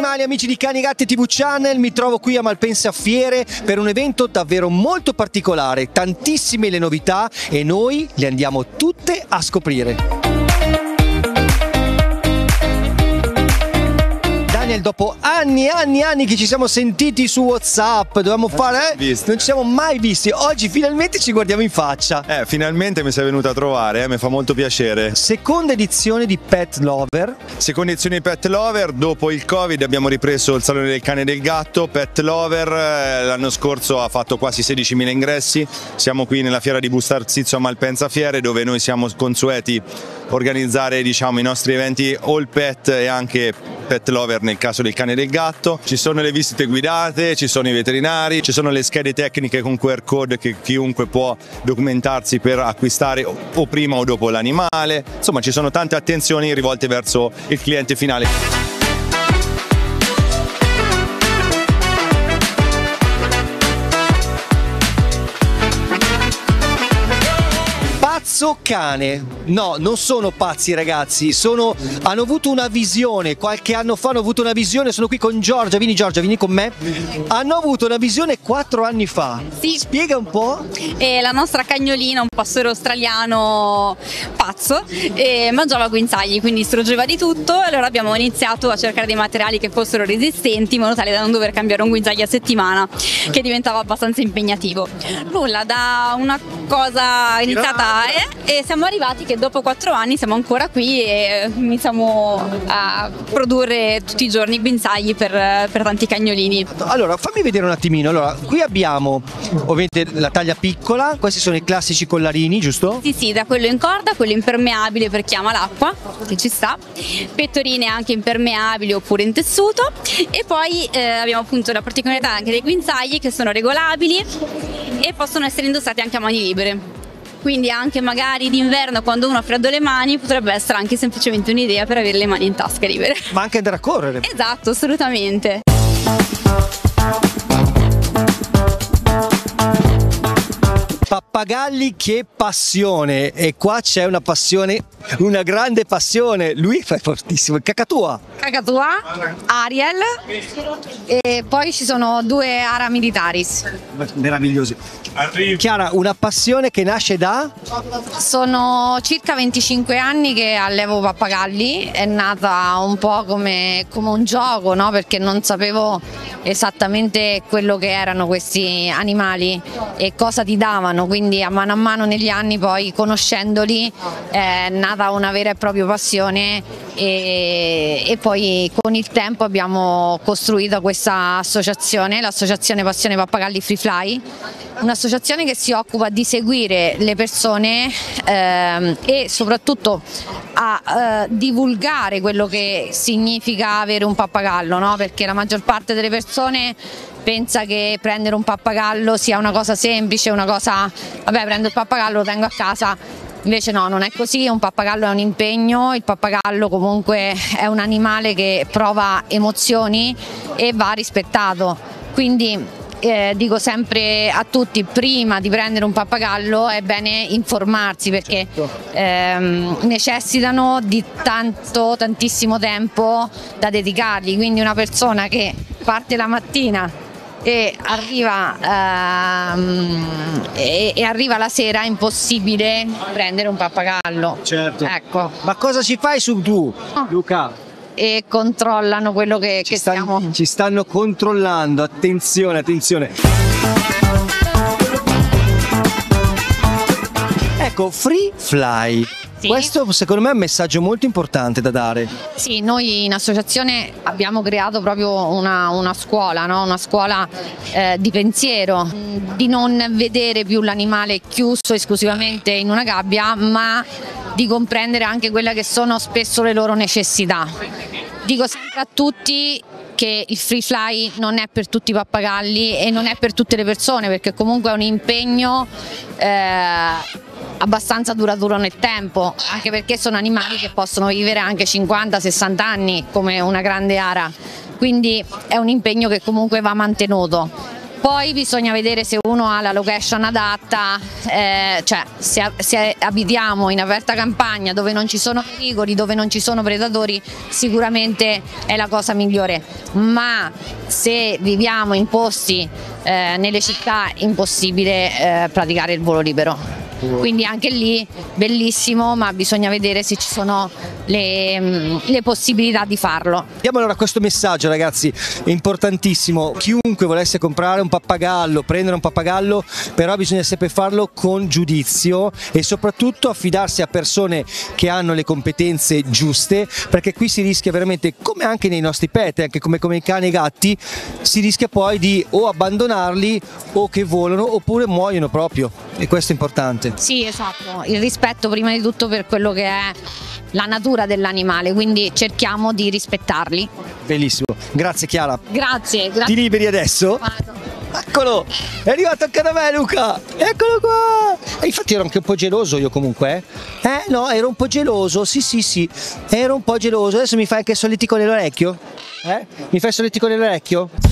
animali, amici di Cani Gatti TV Channel, mi trovo qui a Malpensa Fiere per un evento davvero molto particolare, tantissime le novità e noi le andiamo tutte a scoprire. Dopo anni che ci siamo sentiti su WhatsApp, dovevamo fare, non ci siamo mai visti. Oggi finalmente ci guardiamo in faccia. Finalmente mi sei venuto a trovare, mi fa molto piacere. Seconda edizione di Pet Lover. Seconda edizione di Pet Lover, dopo il Covid abbiamo ripreso il Salone del Cane e del Gatto. Pet Lover l'anno scorso ha fatto quasi 16.000 ingressi. Siamo qui nella fiera di Bustarsizzo a Malpensa Fiere, dove noi siamo consueti organizzare, diciamo, i nostri eventi all pet e anche Pet Lover nel caso del cane e del gatto. Ci sono le visite guidate, ci sono i veterinari, ci sono le schede tecniche con QR code che chiunque può documentarsi per acquistare o prima o dopo l'animale. Insomma, ci sono tante attenzioni rivolte verso il cliente finale. Pazzo cane. No, non sono pazzi ragazzi, hanno avuto una visione, qualche anno fa hanno avuto una visione, sono qui con Giorgia, vieni con me. Hanno avuto una visione 4 anni fa. Sì. Spiega un po'. La nostra cagnolina, un pastore australiano pazzo, mangiava guinzagli, quindi struggeva di tutto, e allora abbiamo iniziato a cercare dei materiali che fossero resistenti in modo tale da non dover cambiare un guinzaglio a settimana, che diventava abbastanza impegnativo. Nulla, da una cosa iniziata e siamo arrivati che dopo 4 anni siamo ancora qui e iniziamo a produrre tutti i giorni guinzagli per tanti cagnolini. Allora fammi vedere un attimino. Allora, qui abbiamo ovviamente la taglia piccola, questi sono i classici collarini, giusto? Sì, da quello in corda, quello impermeabile per chi ama l'acqua, che ci sta, pettorine anche impermeabili oppure in tessuto, e poi abbiamo appunto la particolarità anche dei guinzagli che sono regolabili e possono essere indossati anche a mani libere. Quindi anche magari d'inverno, quando uno ha freddo le mani, potrebbe essere anche semplicemente un'idea per avere le mani in tasca libere. Ma anche andare a correre. Esatto, assolutamente. Pappagalli, che passione! E qua c'è una passione, una grande passione. Lui fa fortissimo. Caccatua, Ariel, e poi ci sono 2 Ara Militaris. meravigliosi. Chiara, una passione che nasce da? Sono circa 25 anni che allevo pappagalli, è nata un po' come un gioco, no? Perché non sapevo esattamente quello che erano questi animali e cosa ti davano, quindi a mano negli anni, poi conoscendoli, è nata una vera e propria passione e poi con il tempo abbiamo costruito questa associazione, l'associazione Passione Pappagalli Free Fly, un'associazione che si occupa di seguire le persone e soprattutto a divulgare quello che significa avere un pappagallo, no? Perché la maggior parte delle persone pensa che prendere un pappagallo sia una cosa semplice, una cosa, vabbè, prendo il pappagallo, lo tengo a casa. Invece no, non è così, un pappagallo è un impegno, il pappagallo comunque è un animale che prova emozioni e va rispettato, quindi dico sempre a tutti, prima di prendere un pappagallo è bene informarsi, perché necessitano di tantissimo tempo da dedicargli, quindi una persona che parte la mattina e arriva la sera è impossibile prendere un pappagallo. Certo. Ecco. Ma cosa ci fai su tu, Luca? E controllano quello che stiamo. Ci stanno controllando, attenzione. Ecco, Free Fly. Sì. Questo secondo me è un messaggio molto importante da dare. Sì, noi in associazione abbiamo creato proprio una scuola, no? Una scuola di pensiero, di non vedere più l'animale chiuso esclusivamente in una gabbia, ma di comprendere anche quelle che sono spesso le loro necessità. Dico sempre a tutti che il Free Fly non è per tutti i pappagalli e non è per tutte le persone, perché comunque è un impegno abbastanza duraturo nel tempo, anche perché sono animali che possono vivere anche 50-60 anni come una grande ara, quindi è un impegno che comunque va mantenuto. Poi bisogna vedere se uno ha la location adatta, cioè se abitiamo in aperta campagna dove non ci sono pericoli, dove non ci sono predatori, sicuramente è la cosa migliore, ma se viviamo in posti nelle città, impossibile praticare il volo libero. Quindi anche lì bellissimo, ma bisogna vedere se ci sono le possibilità di farlo. Diamo allora questo messaggio, ragazzi, importantissimo: chiunque volesse comprare un pappagallo, prendere un pappagallo, però bisogna sempre farlo con giudizio e soprattutto affidarsi a persone che hanno le competenze giuste, perché qui si rischia veramente, come anche nei nostri pet, anche come i cani e i gatti, si rischia poi di o abbandonarli o che volano oppure muoiono proprio, e questo è importante. Sì, esatto, il rispetto prima di tutto per quello che è la natura dell'animale, quindi cerchiamo di rispettarli. Bellissimo, grazie Chiara. Grazie. Ti liberi adesso? Vado. Eccolo, è arrivato anche da me Luca, eccolo qua. E infatti ero anche un po' geloso io comunque, no, ero un po' geloso, sì, ero un po' geloso. Adesso mi fai anche il solletico nell'orecchio? Mi fai il solletico nell'orecchio?